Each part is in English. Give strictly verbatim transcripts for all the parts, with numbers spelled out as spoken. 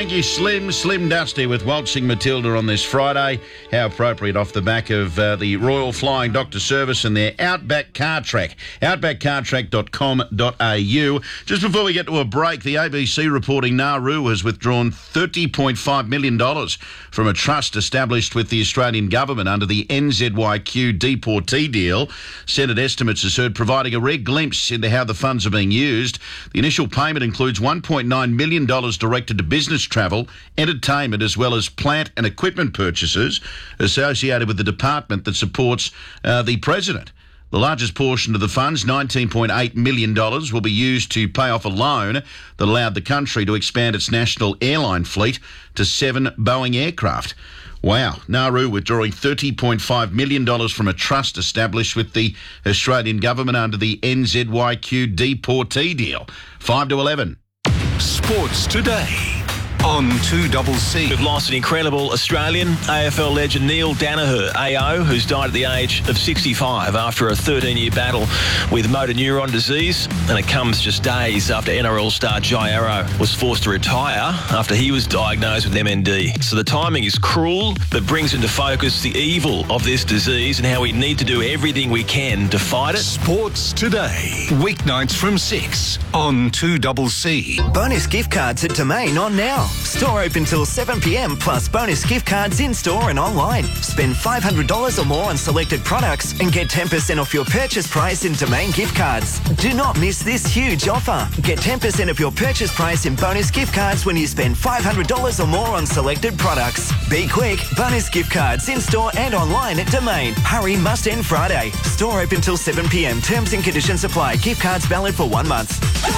Thank you, Slim. Slim Dusty with Waltzing Matilda on this Friday. How appropriate off the back of uh, the Royal Flying Doctor Service and their Outback Car Track. outback car track dot com dot a u. Just before we get to a break, the A B C reporting Nauru has withdrawn thirty point five million dollars from a trust established with the Australian government under the N Z Y Q deportee deal. Senate estimates has heard providing a rare glimpse into how the funds are being used. The initial payment includes one point nine million dollars directed to business travel, entertainment, as well as plant and equipment purchases associated with the department that supports uh, the president. The largest portion of the funds, nineteen point eight million dollars, will be used to pay off a loan that allowed the country to expand its national airline fleet to seven Boeing aircraft. Wow. Nauru withdrawing thirty point five million dollars from a trust established with the Australian government under the N Z Y Q deportee deal. five to eleven. Sports Today on two C C. We've lost an incredible Australian, A F L legend Neil Danaher, A O, who's died at the age of sixty-five after a thirteen-year battle with motor neuron disease, and it comes just days after N R L star Jai Arrow was forced to retire after he was diagnosed with M N D. So the timing is cruel, but brings into focus the evil of this disease and how we need to do everything we can to fight it. Sports Today, weeknights from six on two C C. Bonus gift cards at Domain on now. Store open till seven p m plus bonus gift cards in-store and online. Spend five hundred dollars or more on selected products and get ten percent off your purchase price in Domain gift cards. Do not miss this huge offer. Get ten percent of your purchase price in bonus gift cards when you spend five hundred dollars or more on selected products. Be quick. Bonus gift cards in-store and online at Domain. Hurry, must end Friday. Store open till seven p m. Terms and conditions apply. Gift cards valid for one month.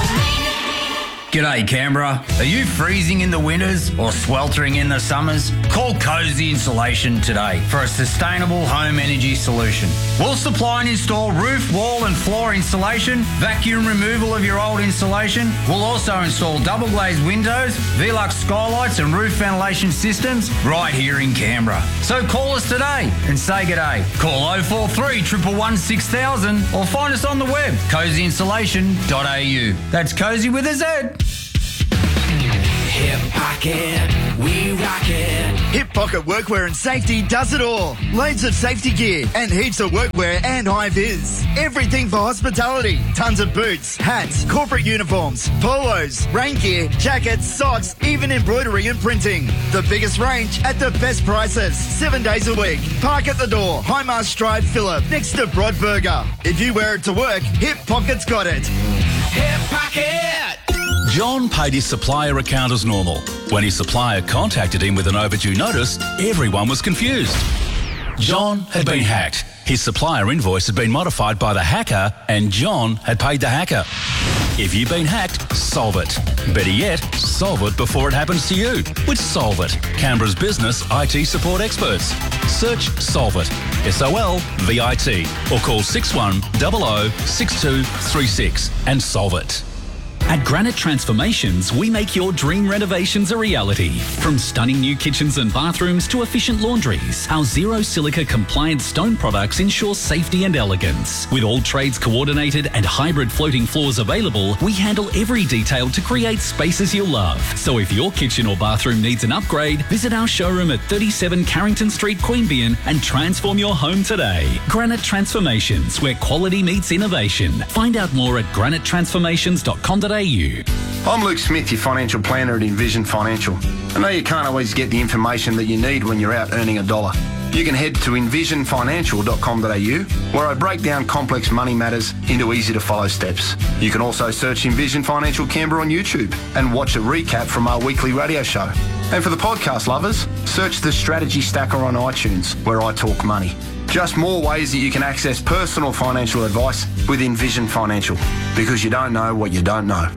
G'day Canberra. Are you freezing in the winters or sweltering in the summers? Call Cozy Insulation today for a sustainable home energy solution. We'll supply and install roof, wall and floor insulation, vacuum removal of your old insulation. We'll also install double glazed windows, Velux skylights and roof ventilation systems right here in Canberra. So call us today and say g'day. Call oh four three, one one one, six thousand or find us on the web, cozy insulation dot a u. That's Cozy with a Z. Hip Pocket, we rock it. Hip Pocket Workwear and Safety does it all. Loads of safety gear and heaps of workwear and high-vis. Everything for hospitality. Tons of boots, hats, corporate uniforms, polos, rain gear, jackets, socks, even embroidery and printing. The biggest range at the best prices. Seven days a week. Park at the door. High Mast Drive, Phillip, next to Broadburger. If you wear it to work, Hip Pocket's got it. Hip Pocket. John paid his supplier account as normal. When his supplier contacted him with an overdue notice, everyone was confused. John had been hacked. His supplier invoice had been modified by the hacker, and John had paid the hacker. If you've been hacked, solve it. Better yet, solve it before it happens to you with Solve It, Canberra's business I T support experts. Search Solve It, S O L V I T, or call six one zero zero six two three six and solve it. At Granite Transformations, we make your dream renovations a reality. From stunning new kitchens and bathrooms to efficient laundries, our zero silica compliant stone products ensure safety and elegance. With all trades coordinated and hybrid floating floors available, we handle every detail to create spaces you'll love. So if your kitchen or bathroom needs an upgrade, visit our showroom at thirty-seven Carrington Street, Queanbeyan and transform your home today. Granite Transformations, where quality meets innovation. Find out more at granite transformations dot com dot a u. I'm Luke Smith, your financial planner at Envision Financial. I know you can't always get the information that you need when you're out earning a dollar. You can head to envision financial dot com dot a u, where I break down complex money matters into easy-to-follow steps. You can also search Envision Financial Canberra on YouTube and watch a recap from our weekly radio show. And for the podcast lovers, search the Strategy Stacker on iTunes, where I talk money. Just more ways that you can access personal financial advice with Envision Financial, because you don't know what you don't know.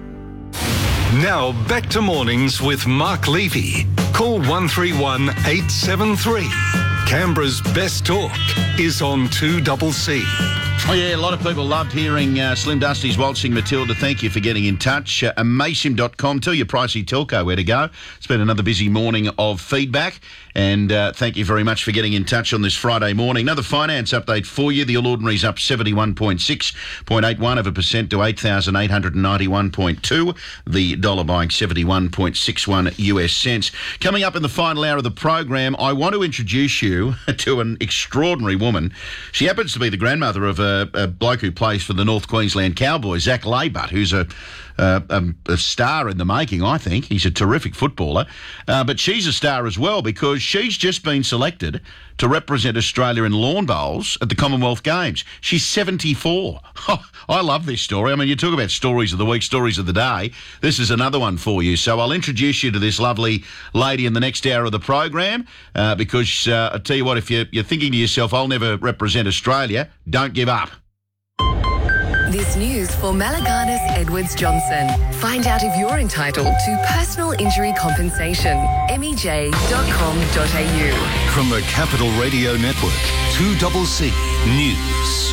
Now back to mornings with Mark Levy. Call one three one, eight seven three. Canberra's best talk is on two C C. Oh yeah, a lot of people loved hearing uh, Slim Dusty's Waltzing Matilda. Thank you for getting in touch. Uh, Amaysim dot com. Tell your pricey telco where to go. It's been another busy morning of feedback. And uh, thank you very much for getting in touch on this Friday morning. Another finance update for you. The All Ordinary's up seventy-one point six eight one of a percent to eight thousand eight hundred ninety-one point two. The dollar buying seventy-one point six one U S cents. Coming up in the final hour of the program, I want to introduce you to an extraordinary woman. She happens to be the grandmother of a, a bloke who plays for the North Queensland Cowboys, Zach Laybutt, who's a Uh, um, a star in the making, I think. He's a terrific footballer. Uh, but she's a star as well because she's just been selected to represent Australia in lawn bowls at the Commonwealth Games. She's seventy-four. Oh, I love this story. I mean, you talk about stories of the week, stories of the day. This is another one for you. So I'll introduce you to this lovely lady in the next hour of the program uh, because uh, I tell you what, if you're, you're thinking to yourself, I'll never represent Australia, don't give up. This news for Malaganas Edwards Johnson. Find out if you're entitled to personal injury compensation. M E J dot com dot A U. From the Capital Radio Network, two C C News.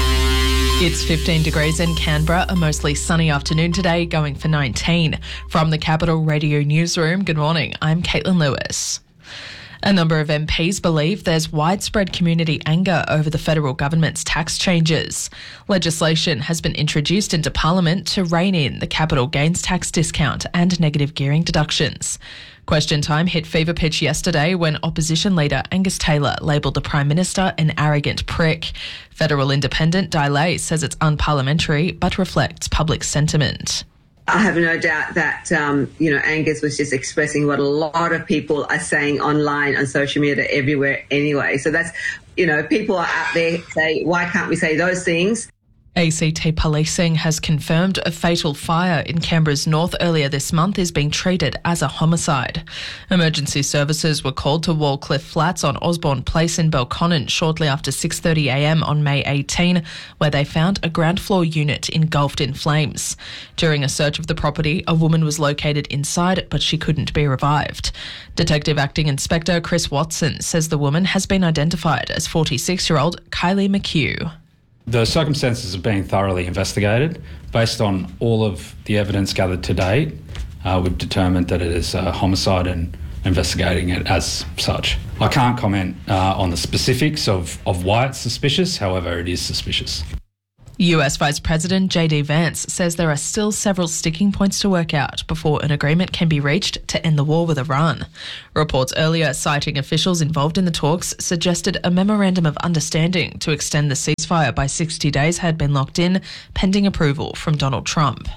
It's fifteen degrees in Canberra, a mostly sunny afternoon today, going for nineteen. From the Capital Radio Newsroom, good morning, I'm Caitlin Lewis. A number of M Ps believe there's widespread community anger over the federal government's tax changes. Legislation has been introduced into Parliament to rein in the capital gains tax discount and negative gearing deductions. Question time hit fever pitch yesterday when opposition leader Angus Taylor labelled the Prime Minister an arrogant prick. Federal independent Dilay says it's unparliamentary but reflects public sentiment. I have no doubt that, um, you know, Angus was just expressing what a lot of people are saying online, on social media, everywhere anyway. So that's, you know, people are out there say, why can't we say those things? A C T Policing has confirmed a fatal fire in Canberra's north earlier this month is being treated as a homicide. Emergency services were called to Wallcliffe Flats on Osborne Place in Belconnen shortly after six thirty a m on May eighteenth, where they found a ground floor unit engulfed in flames. During a search of the property, a woman was located inside, but she couldn't be revived. Detective Acting Inspector Chris Watson says the woman has been identified as forty-six-year-old Kylie McHugh. The circumstances are being thoroughly investigated. Based on all of the evidence gathered to date, uh, we've determined that it is a homicide and investigating it as such. I can't comment uh, on the specifics of, of why it's suspicious, however, it is suspicious. U S Vice President J D Vance says there are still several sticking points to work out before an agreement can be reached to end the war with Iran. Reports earlier citing officials involved in the talks suggested a memorandum of understanding to extend the ceasefire by sixty days had been locked in, pending approval from Donald Trump.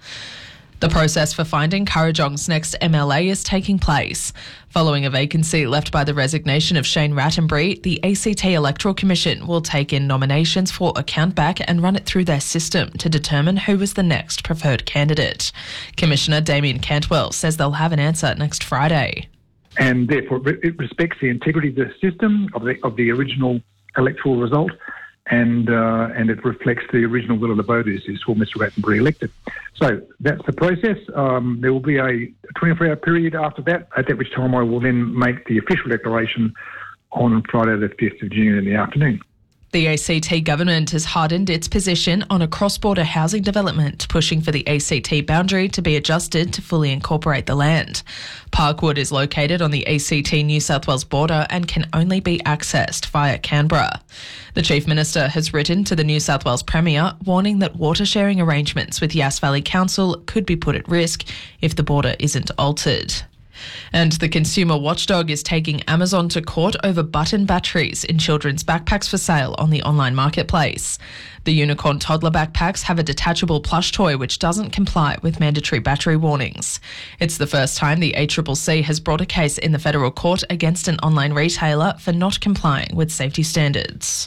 The process for finding Kurrajong's next M L A is taking place. Following a vacancy left by the resignation of Shane Rattenbury, the A C T Electoral Commission will take in nominations for a countback and run it through their system to determine who is the next preferred candidate. Commissioner Damien Cantwell says they'll have an answer next Friday. And therefore it respects the integrity of the system, of the, of the original electoral result, and uh, and it reflects the original will of the voters is for Mister Rattenbury elected. So that's the process. Um, there will be a twenty-four hour period after that, at that which time I will then make the official declaration on Friday the fifth of June in the afternoon. The A C T government has hardened its position on a cross-border housing development, pushing for the A C T boundary to be adjusted to fully incorporate the land. Parkwood is located on the A C T New South Wales border and can only be accessed via Canberra. The Chief Minister has written to the New South Wales Premier, warning that water sharing arrangements with Yass Valley Council could be put at risk if the border isn't altered. And the consumer watchdog is taking Amazon to court over button batteries in children's backpacks for sale on the online marketplace. The unicorn toddler backpacks have a detachable plush toy which doesn't comply with mandatory battery warnings. It's the first time the A C C C has brought a case in the federal court against an online retailer for not complying with safety standards.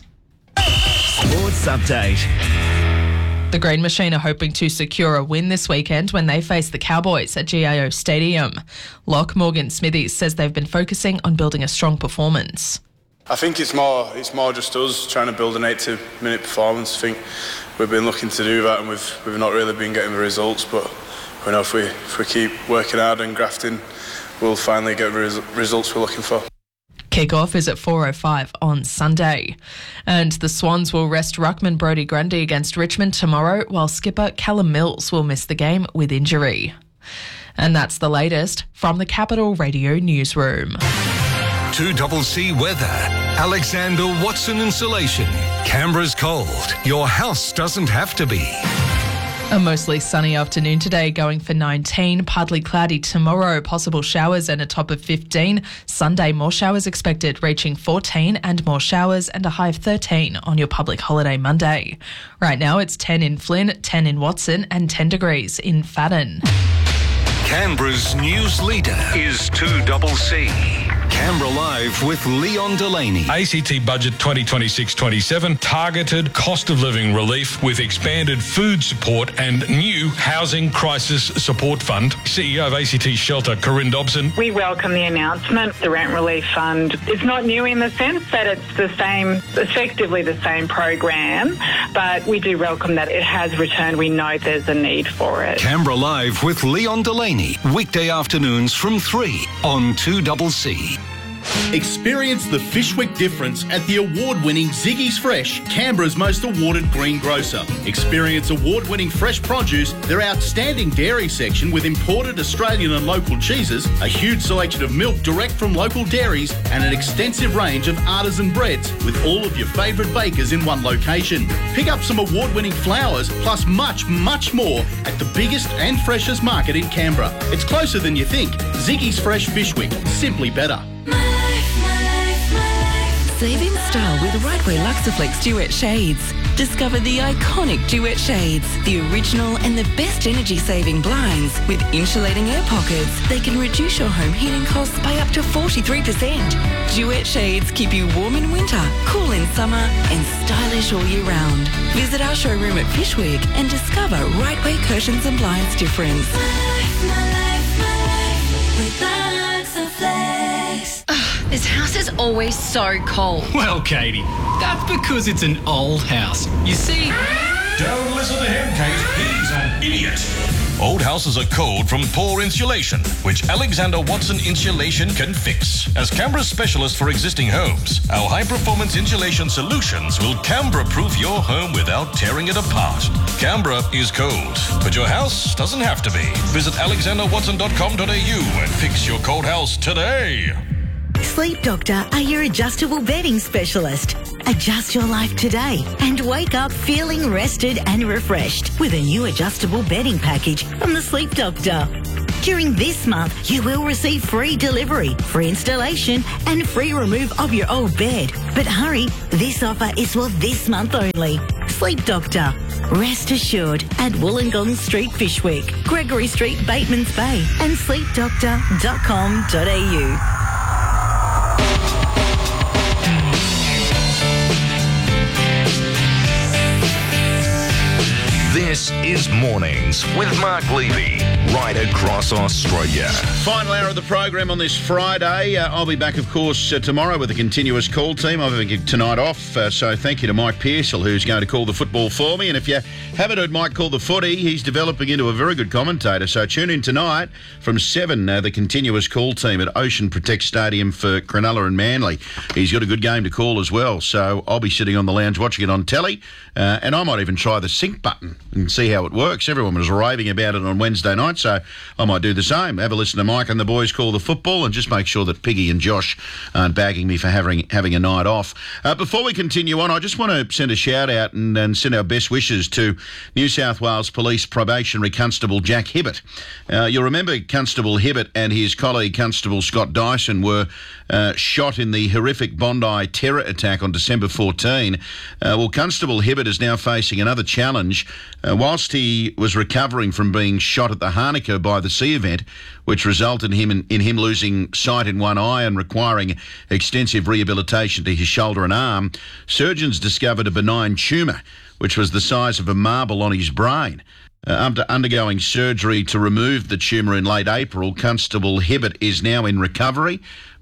Sports update. The Green Machine are hoping to secure a win this weekend when they face the Cowboys at G I O Stadium. Lock Morgan Smithies says they've been focusing on building a strong performance. I think it's more it's more just us trying to build an eighty minute performance. I think we've been looking to do that and we've we've not really been getting the results, but we know if we if we keep working hard and grafting, we'll finally get the res- results we're looking for. Kick-off is at four oh five on Sunday. And the Swans will rest ruckman Brodie Grundy against Richmond tomorrow, while skipper Callum Mills will miss the game with injury. And that's the latest from the Capital Radio Newsroom. two C weather. Alexander Watson Insulation. Canberra's cold. Your house doesn't have to be. A mostly sunny afternoon today, going for nineteen. Partly cloudy tomorrow, possible showers and a top of fifteen. Sunday, more showers expected, reaching fourteen, and more showers and a high of thirteen on your public holiday Monday. Right now it's ten in Flynn, ten in Watson and ten degrees in Fadden. Canberra's news leader is two C. Canberra Live with Leon Delaney. A C T Budget twenty twenty-six twenty-seven targeted cost of living relief with expanded food support and new housing crisis support fund. C E O of A C T Shelter, Corinne Dobson. We welcome the announcement. The Rent Relief Fund is not new in the sense that it's the same, effectively the same program, but we do welcome that it has returned. We know there's a need for it. Canberra Live with Leon Delaney. Weekday afternoons from three on two C. Experience the Fishwick difference at the award-winning Ziggy's Fresh, Canberra's most awarded greengrocer. Experience award-winning fresh produce, their outstanding dairy section with imported Australian and local cheeses, a huge selection of milk direct from local dairies, and an extensive range of artisan breads with all of your favourite bakers in one location. Pick up some award-winning flowers plus much, much more at the biggest and freshest market in Canberra. It's closer than you think. Ziggy's Fresh Fishwick, simply better. Save in style with Rightway Luxaflex Duet Shades. Discover the iconic Duet Shades, the original and the best energy-saving blinds with insulating air pockets. They can reduce your home heating costs by up to forty-three percent. Duet Shades keep you warm in winter, cool in summer and stylish all year round. Visit our showroom at Fishwick and discover Rightway Curtains and Blinds difference. My life, my life, my life with Luxaflex. This house is always so cold. Well, Katie, that's because it's an old house. You see... Don't listen to him, Kate. He's an idiot. Old houses are cold from poor insulation, which Alexander Watson Insulation can fix. As Canberra's specialist for existing homes, our high-performance insulation solutions will Canberra-proof your home without tearing it apart. Canberra is cold, but your house doesn't have to be. Visit alexander watson dot com dot a u and fix your cold house today. Sleep Doctor are your adjustable bedding specialist. Adjust your life today and wake up feeling rested and refreshed with a new adjustable bedding package from the Sleep Doctor. During this month, you will receive free delivery, free installation and free remove of your old bed. But hurry, this offer is for this month only. Sleep Doctor. Rest assured at Wollongong Street, Fishwick, Gregory Street, Batemans Bay and sleep doctor dot com dot a u. This is Mornings with Mark Levy, right across Australia. Final hour of the program on this Friday. Uh, I'll be back, of course, uh, tomorrow with a continuous call team. I'll have tonight off, uh, so thank you to Mike Pearsall, who's going to call the football for me. And if you haven't heard Mike call the footy, he's developing into a very good commentator. So tune in tonight from seven, uh, the continuous call team at Ocean Protect Stadium for Cronulla and Manly. He's got a good game to call as well, so I'll be sitting on the lounge watching it on telly, uh, and I might even try the sync button and see how it works. Everyone was raving about it on Wednesday night, so I might do the same. Have a listen to Mike and the boys call the football and just make sure that Piggy and Josh aren't bagging me for having having a night off. Uh, before we continue on, I just want to send a shout out and, and send our best wishes to New South Wales Police Probationary Constable Jack Hibbert. Uh, you'll remember Constable Hibbert and his colleague Constable Scott Dyson were uh, shot in the horrific Bondi terror attack on December fourteenth. Uh, well, Constable Hibbert is now facing another challenge. Uh, whilst he was recovering from being shot at the Hanukkah by the sea event, which resulted in him, in, in him losing sight in one eye and requiring extensive rehabilitation to his shoulder and arm, surgeons discovered a benign tumour, which was the size of a marble on his brain. Uh, after undergoing surgery to remove the tumour in late April, Constable Hibbert is now in recovery,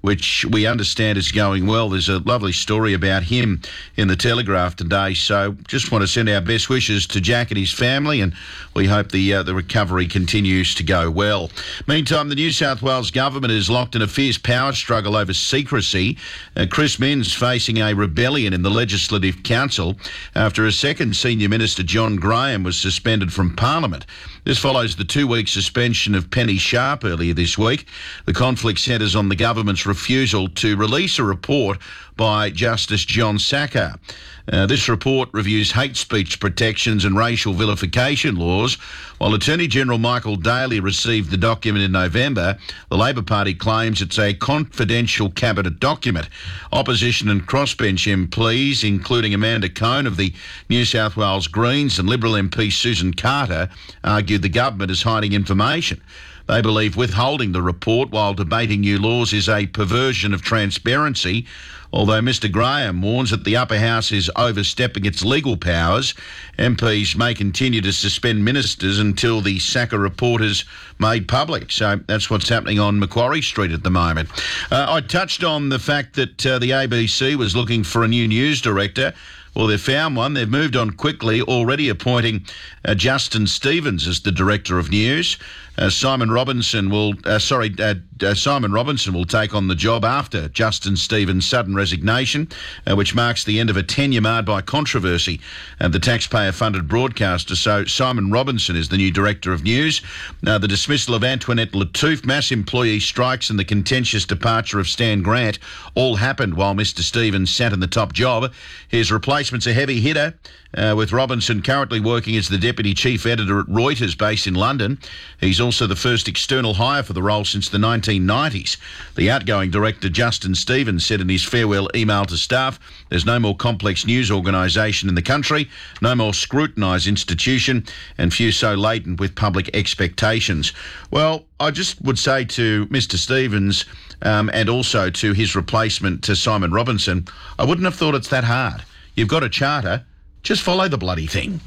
which we understand is going well. There's a lovely story about him in the Telegraph today. So just want to send our best wishes to Jack and his family, and we hope the uh, the recovery continues to go well. Meantime, the New South Wales government is locked in a fierce power struggle over secrecy. Uh, Chris Minns facing a rebellion in the Legislative Council after a second senior minister, John Graham, was suspended from Parliament. This follows the two-week suspension of Penny Sharp earlier this week. The conflict centres on the government's refusal to release a report by Justice John Sacker. Uh, this report reviews hate speech protections and racial vilification laws. While Attorney General Michael Daly received the document in November, the Labor Party claims it's a confidential cabinet document. Opposition and crossbench M Ps, including Amanda Cohn of the New South Wales Greens and Liberal M P Susan Carter, argued the government is hiding information. They believe withholding the report while debating new laws is a perversion of transparency, although Mr Graham warns that the upper house is overstepping its legal powers. M Ps may continue to suspend ministers until the Sacker report is made public. So that's what's happening on Macquarie Street at the moment. Uh, I touched on the fact that uh, the A B C was looking for a new news director. Well, they've found one. They've moved on quickly, already appointing uh, Justin Stevens as the Director of News. Uh, Simon Robinson will, uh, sorry, uh, uh, Simon Robinson will take on the job after Justin Stevens' sudden resignation, uh, which marks the end of a tenure marred by controversy at the taxpayer-funded broadcaster. So Simon Robinson is the new Director of News. Uh, the dismissal of Antoinette Lattouf, mass employee strikes and the contentious departure of Stan Grant all happened while Mister Stevens sat in the top job. His replacement's a heavy hitter, uh, with Robinson currently working as the Deputy Chief Editor at Reuters, based in London. He's also the first external hire for the role since the nineteen nineties. The outgoing director, Justin Stevens, said in his farewell email to staff, "There's no more complex news organisation in the country, no more scrutinised institution, and few so laden with public expectations." Well, I just would say to Mister Stevens um, and also to his replacement, to Simon Robinson, I wouldn't have thought it's that hard. You've got a charter, just follow the bloody thing.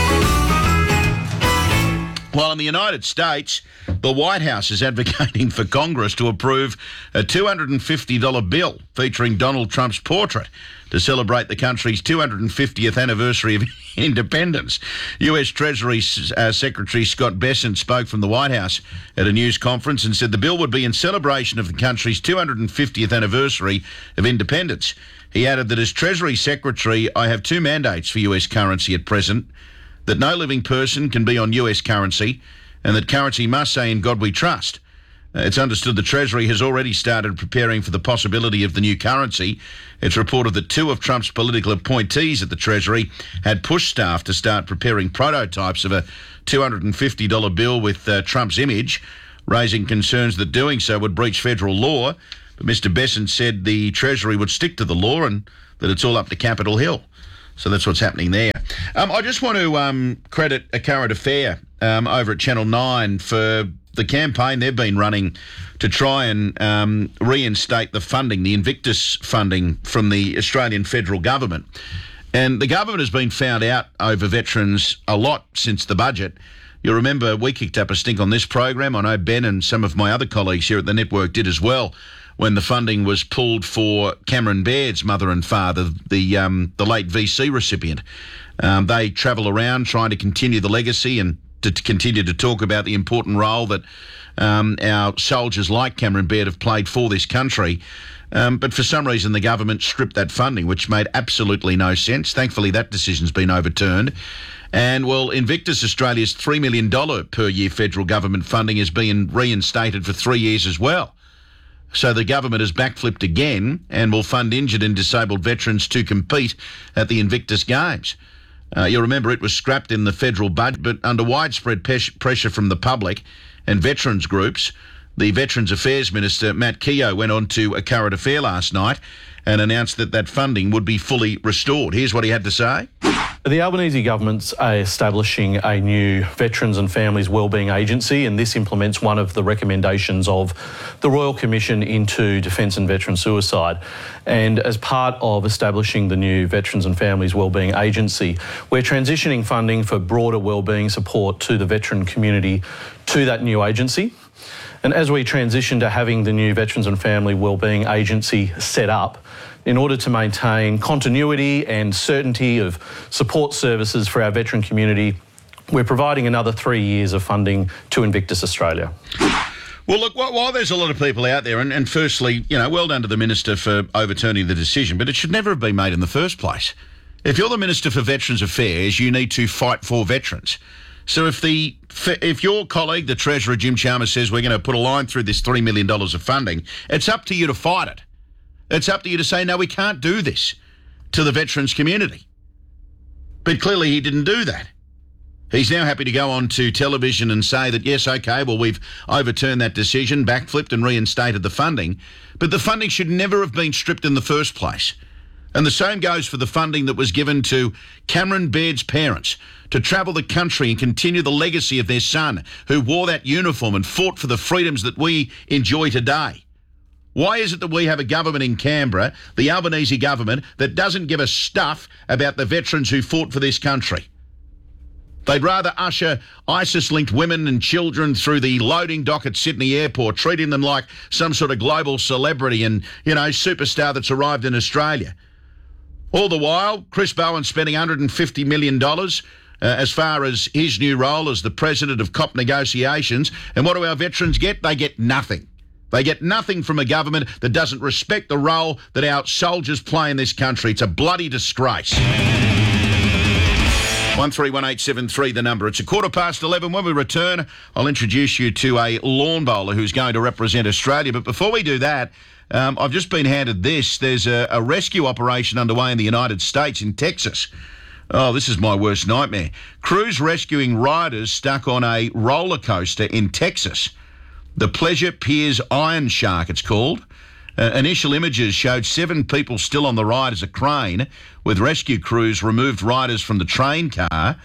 While in the United States, the White House is advocating for Congress to approve a two hundred fifty dollars bill featuring Donald Trump's portrait to celebrate the country's two hundred fiftieth anniversary of independence. U S Treasury uh, Secretary Scott Bessent spoke from the White House at a news conference and said the bill would be in celebration of the country's two hundred fiftieth anniversary of independence. He added that as Treasury Secretary, I have two mandates for U S currency at present: that no living person can be on U S currency, and that currency must say "In God we trust." Uh, it's understood the Treasury has already started preparing for the possibility of the new currency. It's reported that two of Trump's political appointees at the Treasury had pushed staff to start preparing prototypes of a two hundred fifty dollars bill with uh, Trump's image, raising concerns that doing so would breach federal law. But Mister Bessent said the Treasury would stick to the law and that it's all up to Capitol Hill. So that's what's happening there. Um, I just want to um, credit A Current Affair um, over at Channel nine for the campaign they've been running to try and um, reinstate the funding, the Invictus funding from the Australian federal government. And the government has been found out over veterans a lot since the budget. You'll remember we kicked up a stink on this program. I know Ben and some of my other colleagues here at the network did as well, when the funding was pulled for Cameron Baird's mother and father, the um, the late V C recipient. Um, they travel around trying to continue the legacy and to, to continue to talk about the important role that um, our soldiers like Cameron Baird have played for this country. Um, but for some reason, the government stripped that funding, which made absolutely no sense. Thankfully, that decision's been overturned. And, well, Invictus Australia's three million dollars per year federal government funding is being reinstated for three years as well. So the government has backflipped again and will fund injured and disabled veterans to compete at the Invictus Games. Uh, you'll remember it was scrapped in the federal budget, but under widespread pes- pressure from the public and veterans groups, the Veterans Affairs Minister, Matt Keogh, went on to A Current Affair last night and announced that that funding would be fully restored. Here's what he had to say. The Albanese government's establishing a new Veterans and Families Wellbeing Agency, and this implements one of the recommendations of the Royal Commission into Defence and Veteran Suicide. And as part of establishing the new Veterans and Families Wellbeing Agency, we're transitioning funding for broader wellbeing support to the veteran community to that new agency. And as we transition to having the new Veterans and Family Wellbeing Agency set up, in order to maintain continuity and certainty of support services for our veteran community, we're providing another three years of funding to Invictus Australia. Well, look, while there's a lot of people out there, and, and firstly, you know, well done to the Minister for overturning the decision, but it should never have been made in the first place. If you're the Minister for Veterans Affairs, you need to fight for veterans. So if the if your colleague, the Treasurer, Jim Chalmers, says we're going to put a line through this three million dollars of funding, it's up to you to fight it. It's up to you to say, no, we can't do this to the veterans community. But clearly he didn't do that. He's now happy to go on to television and say that, yes, OK, well, we've overturned that decision, backflipped and reinstated the funding. But the funding should never have been stripped in the first place. And the same goes for the funding that was given to Cameron Baird's parents to travel the country and continue the legacy of their son who wore that uniform and fought for the freedoms that we enjoy today. Why is it that we have a government in Canberra, the Albanese government, that doesn't give a stuff about the veterans who fought for this country? They'd rather usher ISIS-linked women and children through the loading dock at Sydney Airport, treating them like some sort of global celebrity and, you know, superstar that's arrived in Australia. All the while, Chris Bowen spending one hundred fifty million dollars uh, as far as his new role as the president of COP negotiations. And what do our veterans get? They get nothing. They get nothing from a government that doesn't respect the role that our soldiers play in this country. It's a bloody disgrace. one three one eight seven three, the number. It's a quarter past eleven. When we return, I'll introduce you to a lawn bowler who's going to represent Australia. But before we do that, um, I've just been handed this. There's a, a rescue operation underway in the United States, in Texas. Oh, this is my worst nightmare. Crews rescuing riders stuck on a roller coaster in Texas. The Pleasure Piers Iron Shark, it's called. Uh, initial images showed seven people still on the ride as a crane, with rescue crews removed riders from the train car.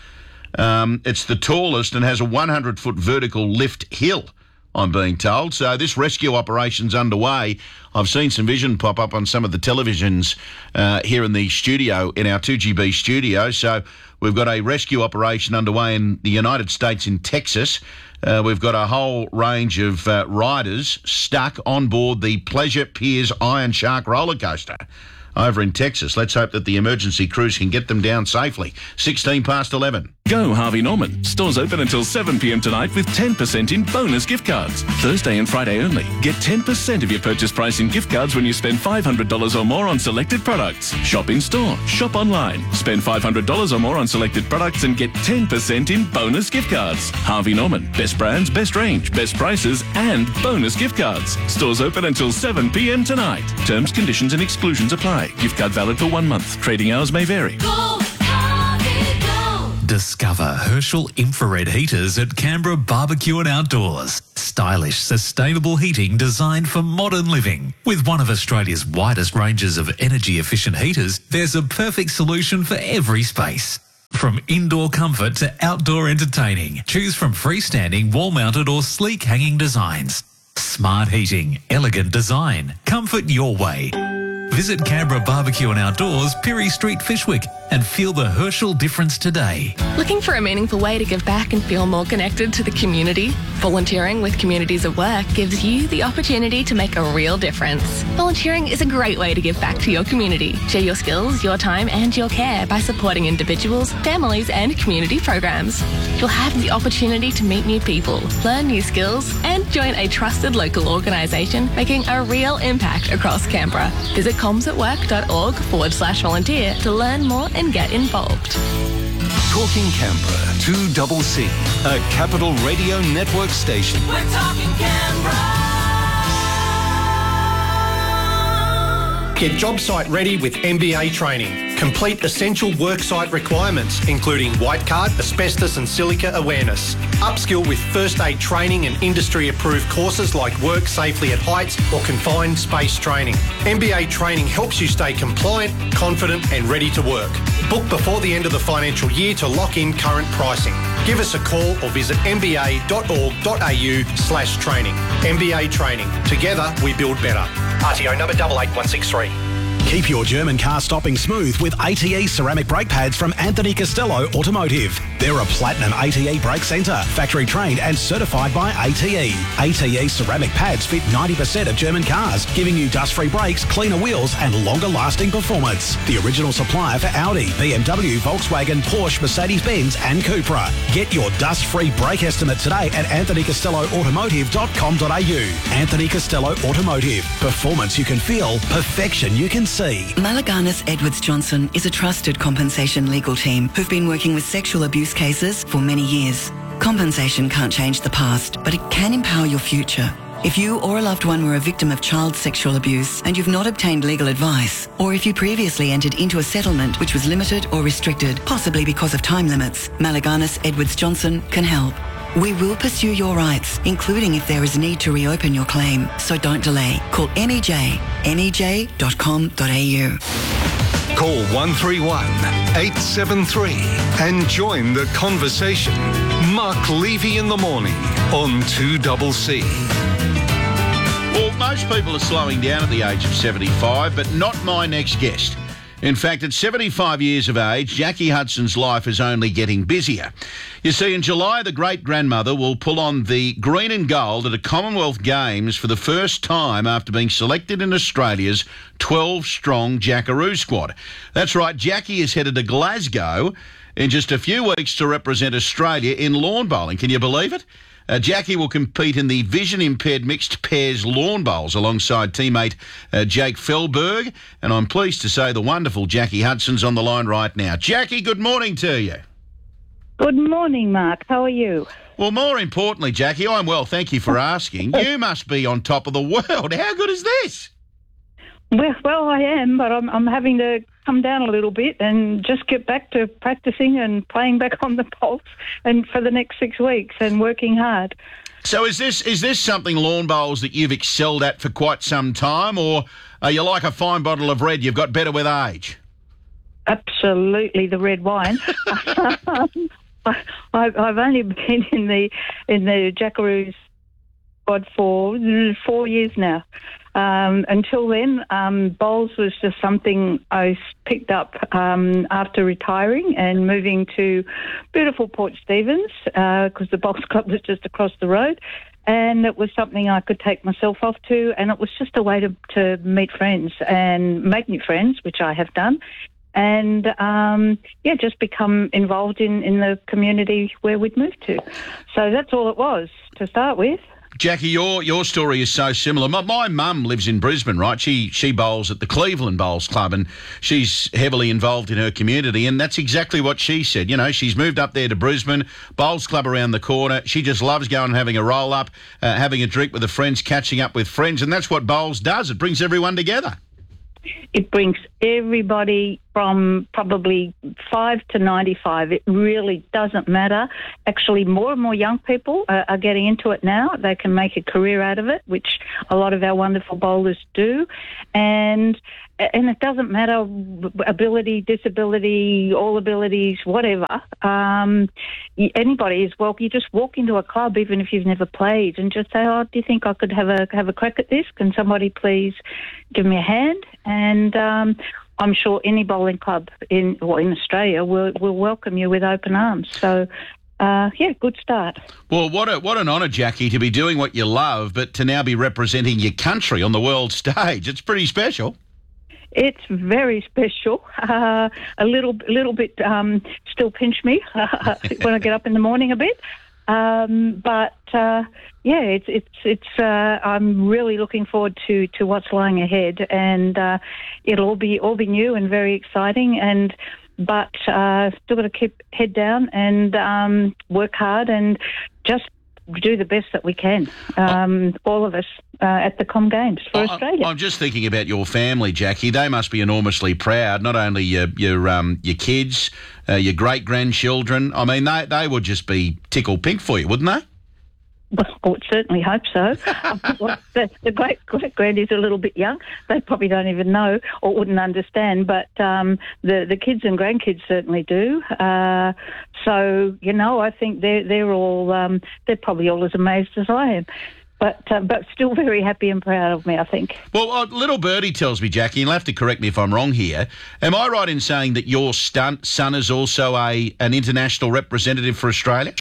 Um, it's the tallest and has a one hundred foot vertical lift hill, I'm being told. So this rescue operation's underway. I've seen some vision pop up on some of the televisions uh, here in the studio, in our two G B studio. So we've got a rescue operation underway in the United States, in Texas. Uh, we've got a whole range of uh, riders stuck on board the Pleasure Piers Iron Shark roller coaster over in Texas. Let's hope that the emergency crews can get them down safely. sixteen past eleven. Go Harvey Norman. Stores open until seven p m tonight with ten percent in bonus gift cards. Thursday and Friday only. Get ten percent of your purchase price in gift cards when you spend five hundred dollars or more on selected products. Shop in store. Shop online. Spend five hundred dollars or more on selected products and get ten percent in bonus gift cards. Harvey Norman. Best brands, best range, best prices and bonus gift cards. Stores open until seven p m tonight. Terms, conditions and exclusions apply. Gift card valid for one month. Trading hours may vary. Go, Harvey, go. Discover Herschel infrared heaters at Canberra Barbecue and Outdoors. Stylish, sustainable heating designed for modern living. With one of Australia's widest ranges of energy-efficient heaters, there's a perfect solution for every space. From indoor comfort to outdoor entertaining, choose from freestanding, wall-mounted or sleek hanging designs. Smart heating, elegant design, comfort your way. Visit Canberra Barbecue and Outdoors, Pirie Street, Fishwick, and feel the Herschel difference today. Looking for a meaningful way to give back and feel more connected to the community? Volunteering with Communities of Work gives you the opportunity to make a real difference. Volunteering is a great way to give back to your community. Share your skills, your time and your care by supporting individuals, families and community programs. You'll have the opportunity to meet new people, learn new skills and join a trusted local organisation making a real impact across Canberra. Visit comsatwork.org forward slash volunteer to learn more and get involved. Talking Canberra, two double C, a Capital Radio Network station. We're talking Canberra. Get job site ready with M B A training. Complete essential worksite requirements, including white card, asbestos and silica awareness. Upskill with first aid training and industry-approved courses like work safely at heights or confined space training. M B A training helps you stay compliant, confident and ready to work. Book before the end of the financial year to lock in current pricing. Give us a call or visit mba.org.au slash training. M B A training. Together we build better. R T O number eight eight one six three. Keep your German car stopping smooth with A T E ceramic brake pads from Anthony Costello Automotive. They're a platinum A T E brake centre, factory trained and certified by A T E. A T E ceramic pads fit ninety percent of German cars, giving you dust-free brakes, cleaner wheels and longer-lasting performance. The original supplier for Audi, B M W, Volkswagen, Porsche, Mercedes-Benz and Cupra. Get your dust-free brake estimate today at anthony costello automotive dot com dot a u. Anthony Costello Automotive. Performance you can feel, perfection you can see. Malaganas Edwards Johnson is a trusted compensation legal team who've been working with sexual abuse cases for many years. Compensation can't change the past, but it can empower your future. If you or a loved one were a victim of child sexual abuse and you've not obtained legal advice, or if you previously entered into a settlement which was limited or restricted, possibly because of time limits, Malaganas Edwards Johnson can help. We will pursue your rights, including if there is a need to reopen your claim. So don't delay. Call M E J, m e j dot com dot a u. Call one three one, eight seven three and join the conversation. Mark Levy in the morning on two C C. Well, most people are slowing down at the age of seventy-five, but not my next guest. In fact, at seventy-five years of age, Jackie Hudson's life is only getting busier. You see, in July, the great-grandmother will pull on the green and gold at a Commonwealth Games for the first time after being selected in Australia's twelve-strong Jackaroo squad. That's right, Jackie is headed to Glasgow in just a few weeks to represent Australia in lawn bowling. Can you believe it? Uh, Jackie will compete in the vision-impaired mixed pairs lawn bowls alongside teammate uh, Jake Felberg, and I'm pleased to say the wonderful Jackie Hudson's on the line right now. Jackie, good morning to you. Good morning, Mark. How are you? Well, more importantly, Jackie, I'm well, thank you for asking. You must be on top of the world. How good is this? Well, well, I am, but I'm, I'm having to come down a little bit and just get back to practicing and playing back on the pulse and for the next six weeks and working hard. So is this is this something, lawn bowls, that you've excelled at for quite some time, or are you like a fine bottle of red, you've got better with age? Absolutely, the red wine. I, I've only been in the in the Jackaroos squad for four years now. Um, until then, um, bowls was just something I picked up um, after retiring and moving to beautiful Port Stephens because uh, the bowls club was just across the road, and it was something I could take myself off to, and it was just a way to, to meet friends and make new friends, which I have done, and um, yeah, just become involved in, in the community where we'd moved to. So that's all it was to start with. Jackie, your your story is so similar. My, my mum lives in Brisbane, right? She she bowls at the Cleveland Bowls Club, and she's heavily involved in her community, and that's exactly what she said. You know, she's moved up there to Brisbane, Bowls Club around the corner. She just loves going and having a roll-up, uh, having a drink with her friends, catching up with friends, and that's what bowls does. It brings everyone together. It brings everybody from probably five to ninety-five. It really doesn't matter. Actually, more and more young people are, are getting into it now. They can make a career out of it, which a lot of our wonderful bowlers do. And and it doesn't matter ability, disability, all abilities, whatever. Um, anybody is welcome. You just walk into a club, even if you've never played, and just say, "Oh, do you think I could have a have a crack at this? Can somebody please give me a hand?" And um, I'm sure any bowling club in well, in Australia will will welcome you with open arms. So. Uh, yeah, good start. Well, what a, what an honour, Jackie, to be doing what you love, but to now be representing your country on the world stage. It's pretty special. It's very special. Uh, a little, little bit um, still pinch me when I get up in the morning a bit. Um, but uh, yeah, it's it's it's. Uh, I'm really looking forward to, to what's lying ahead, and uh, it'll all be all be new and very exciting. And but uh, still got to keep head down and um, work hard and just do the best that we can. Um, all of us uh, at the Com Games for I, Australia. I'm just thinking about your family, Jackie. They must be enormously proud. Not only your your um, your kids, uh, your great grandchildren. I mean, they they would just be tickle pink for you, wouldn't they? Well, I would certainly hope so. Well, the, the great great grandies are a little bit young. They probably don't even know or wouldn't understand, but um, the the kids and grandkids certainly do. Uh, so you know, I think they're they're all um, they're probably all as amazed as I am. but uh, but still very happy and proud of me, I think. Well, uh, little birdie tells me, Jackie, and you'll have to correct me if I'm wrong here. Am I right in saying that your stunt son is also a an international representative for Australia?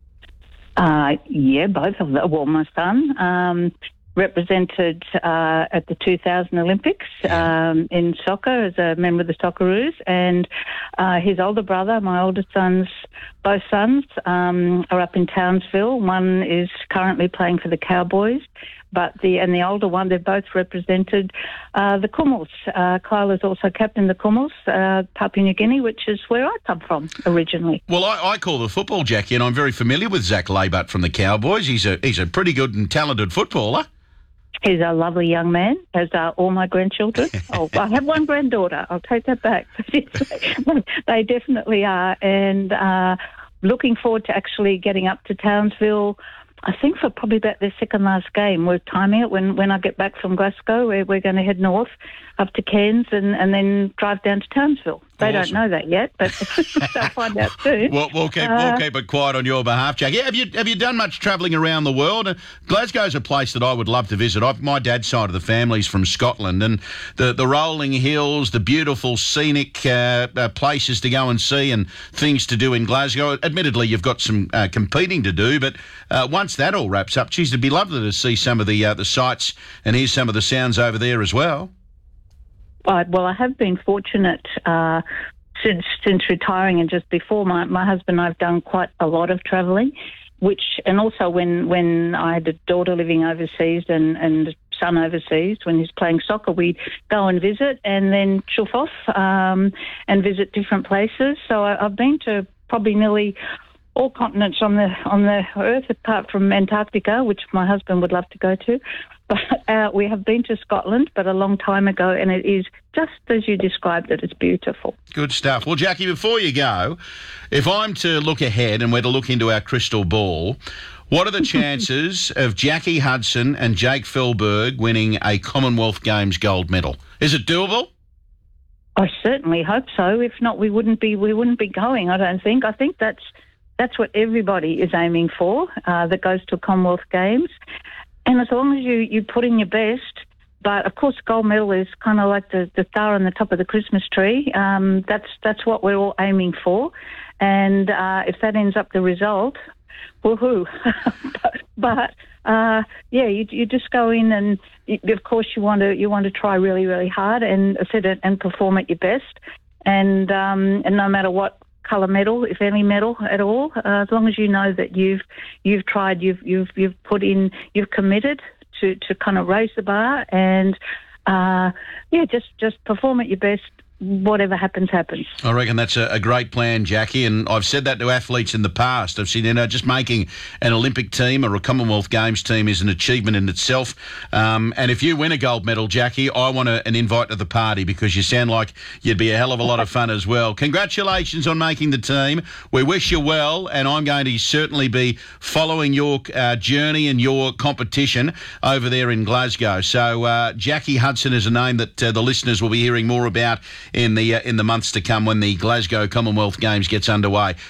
Uh, yeah, both of them. Well, my son um, represented uh, at the two thousand Olympics um, in soccer as a member of the Socceroos, and uh, his older brother, my oldest son's, both sons um, are up in Townsville. One is currently playing for the Cowboys, but the and the older one, they've both represented uh, the Kumals. Uh, Kyle is also captain of the Kumals, uh, Papua New Guinea, which is where I come from originally. Well, I, I call the football, Jackie, and I'm very familiar with Zach Laybutt from the Cowboys. He's a he's a pretty good and talented footballer. He's a lovely young man, as are all my grandchildren. Oh, I have one granddaughter. I'll take that back. They definitely are. And uh, looking forward to actually getting up to Townsville, I think for probably about their second last game. We're timing it when, when I get back from Glasgow. We're, we're going to head north up to Cairns and, and then drive down to Townsville. They awesome. Don't know that yet, but they'll find out soon. We'll, we'll, keep, uh, we'll keep it quiet on your behalf, Jackie. Have you have you done much travelling around the world? Uh, Glasgow's a place that I would love to visit. I've, my dad's side of the family's from Scotland, and the, the rolling hills, the beautiful scenic uh, uh, places to go and see and things to do in Glasgow. Admittedly, you've got some uh, competing to do, but uh, once that all wraps up, geez, it'd be lovely to see some of the uh, the sights and hear some of the sounds over there as well. Right, well, I have been fortunate uh, since since retiring and just before. My, my husband and I have done quite a lot of travelling, which and also when, when I had a daughter living overseas and, and son overseas, when he's playing soccer, we'd go and visit and then chuff off um, and visit different places. So I, I've been to probably nearly all continents on the on the earth, apart from Antarctica, which my husband would love to go to. But uh, we have been to Scotland, but a long time ago, and it is just as you described it. It's beautiful. Good stuff. Well, Jackie, before you go, if I'm to look ahead and we're to look into our crystal ball, what are the chances of Jackie Hudson and Jake Felberg winning a Commonwealth Games gold medal? Is it doable? I certainly hope so. If not, we wouldn't be we wouldn't be going. I don't think. I think that's that's what everybody is aiming for. Uh, that goes to Commonwealth Games. And as long as you, you put in your best, but of course gold medal is kind of like the, the star on the top of the Christmas tree. Um, that's that's what we're all aiming for. And uh, if that ends up the result, woohoo. but but uh, yeah, you, you just go in and you, of course you want to you want to try really, really hard and set it and perform at your best. And um, and no matter what colour medal, if any medal at all, uh, as long as you know that you've you've tried, you've you've you've put in, you've committed to, to kind of raise the bar and uh, yeah, just just perform at your best. Whatever happens, happens. I reckon that's a, a great plan, Jackie, and I've said that to athletes in the past. I've said, you know, just making an Olympic team or a Commonwealth Games team is an achievement in itself. Um, and if you win a gold medal, Jackie, I want a, an invite to the party because you sound like you'd be a hell of a lot of fun as well. Congratulations on making the team. We wish you well, and I'm going to certainly be following your uh, journey and your competition over there in Glasgow. So uh, Jackie Hudson is a name that uh, the listeners will be hearing more about in the uh, in the months to come when the Glasgow Commonwealth Games gets underway.